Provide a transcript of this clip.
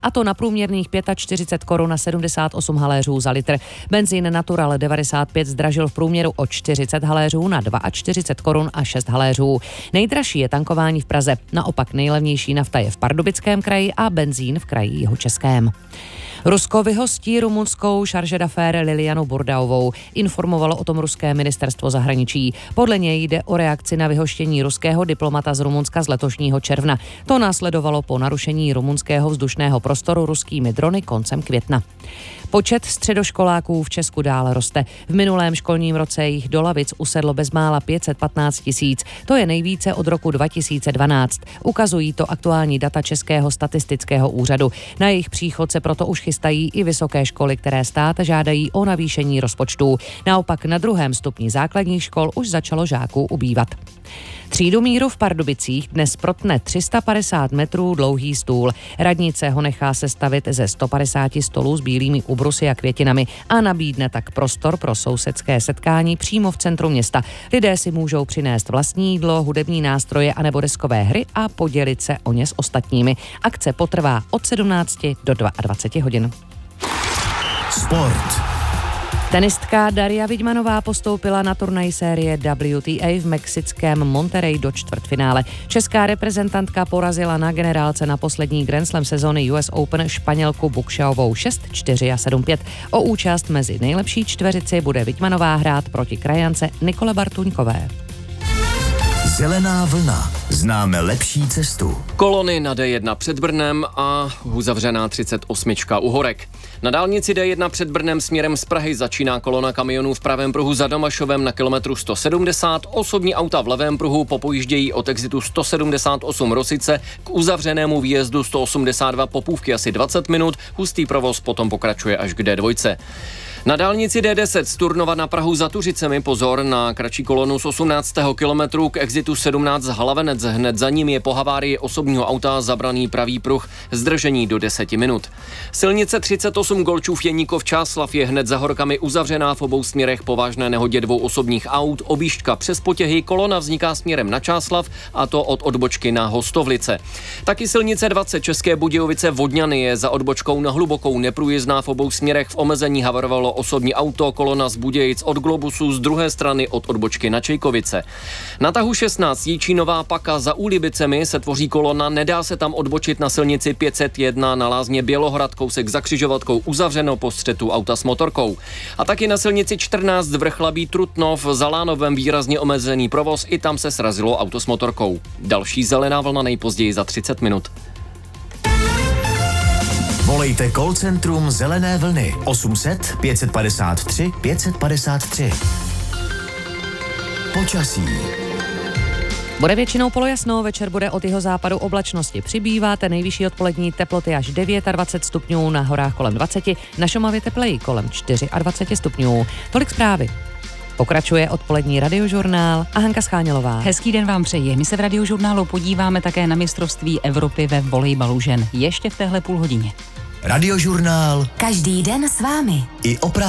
a to na průměrných 45 korun a 78 haléřů za litr. Benzín Natural 95 zdražil v průměru o 40 haléřů na 42 korun a 6 haléřů. Nejdražší je tankování v Praze. Naopak nejlevnější nafta je v Pardubickém kraji a benzín v kraji Jihočeském. Rusko vyhostí rumunskou charge d'affaires Lilianu Bordaovou. Informovalo o tom ruské ministerstvo zahraničí. Podle něj jde o reakci na vyhoštění ruského diplomata z Rumunska z letošního června. To následovalo po narušení rumunského vzdušného prostoru ruskými drony koncem května. Počet středoškoláků v Česku dále roste. V minulém školním roce jich do lavic usedlo bezmála 515 000. To je nejvíce od roku 2012. Ukazují to aktuální data Českého statistického úřadu. Na jejich příchod se proto už chystají i vysoké školy, které stát žádají o navýšení rozpočtů. Naopak na 2. stupni základních škol už začalo žáků ubývat. Třídu míru v Pardubicích dnes protne 350 metrů dlouhý stůl. Radnice ho nechá sestavit ze 150 stolů s bílými ubrusy a květinami a nabídne tak prostor pro sousedské setkání přímo v centru města. Lidé si můžou přinést vlastní jídlo, hudební nástroje anebo deskové hry a podělit se o ně s ostatními. Akce potrvá od 17 do 22 hodin. Sport. Tenistka Daria Vidmanová postoupila na turnaj série WTA v mexickém Monterrey do čtvrtfinále. Česká reprezentantka porazila na generálce na poslední Grand Slam sezony US Open Španělku Buxaovou 6-4 a 7-5. O účast mezi nejlepší čtveřici bude Vidmanová hrát proti krajance Nikole Bartuňkové. Zelená vlna. Známe lepší cestu. Kolony na D1 před Brnem a uzavřená 38 u Horek. Na dálnici D1 před Brnem směrem z Prahy začíná kolona kamionů v pravém pruhu za Domašovem na kilometru 170. Osobní auta v levém pruhu popojíždějí od exitu 178 Rosice k uzavřenému výjezdu 182 Popůvky asi 20 minut. Hustý provoz potom pokračuje až k D2. Na dálnici D10 z Turnova na Prahu za Tuřicemi pozor na kratší kolonu z 18. kilometru k exitu 17 Hlavenec. Hned za ním je po havárii osobního auta zabraný pravý pruh, zdržení do 10 minut. Silnice 38 Golčův Jeníkov Čáslav je hned za Horkami uzavřená v obou směrech po vážné nehodě 2 osobních aut. Objížďka přes Potěhy, kolona vzniká směrem na Čáslav a to od odbočky na Hostovlice. Taky silnice 20 České Budějovice Vodňany je za odbočkou na Hlubokou neprůjezdná v obou směrech. V omezení havarovalo osobní auto, kolona z Budějic od Globusu, z druhé strany od odbočky na Čejkovice. Na tahu 16 Jíčínová Paka za Úlibicemi se tvoří kolona, nedá se tam odbočit na silnici 501 na Lázně Bělohrad, kousek za křižovatkou uzavřeno po střetu auta s motorkou. A taky na silnici 14 Vrchlabí Trutnov za Lánovem výrazně omezený provoz, i tam se srazilo auto s motorkou. Další zelená vlna nejpozději za 30 minut. Volejte call centrum Zelené vlny 800 553 553. Počasí. Bude většinou polojasno, večer bude od jihozápadu oblačnosti přibývat, nejvyšší odpolední teploty až 29 stupňů, na horách kolem 20, na Šumavě tepleji kolem 24 stupňů. Tolik zprávy. Pokračuje odpolední radiožurnál a Hanka Schánělová. Hezký den vám přeji. My se v radiožurnálu podíváme také na mistrovství Evropy ve volejbalu žen ještě v téhle půlhodině. Radiožurnál. Každý den s vámi. I o